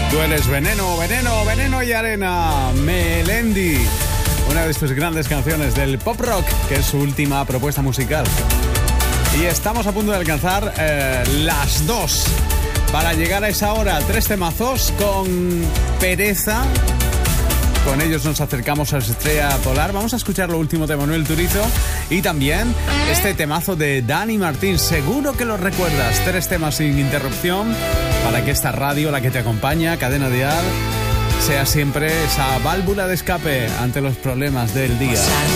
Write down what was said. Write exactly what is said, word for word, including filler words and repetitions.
Tú eres veneno, veneno, veneno y arena. Melendi, una de sus grandes canciones del pop rock, que es su última propuesta musical. Y estamos a punto de alcanzar eh, las dos para llegar a esa hora. Tres temazos con Pereza. Con ellos nos acercamos a la estrella polar. Vamos a escuchar lo último de Manuel Turizo y también este temazo de Dani Martín. Seguro que lo recuerdas. Tres temas sin interrupción para que esta radio, la que te acompaña, Cadena Dial, sea siempre esa válvula de escape ante los problemas del día.